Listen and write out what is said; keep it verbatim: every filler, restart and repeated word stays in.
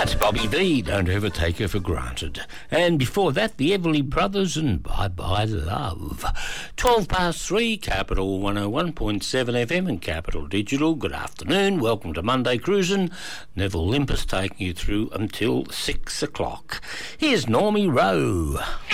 That's Bobby V, Don't Ever Take Her For Granted. And before that, the Everly Brothers and Bye Bye Love. twelve past three, Capital one oh one point seven F M and Capital Digital. Good afternoon, welcome to Monday Cruisin'. Neville Limpus taking you through until six o'clock. Here's Normie Rowe.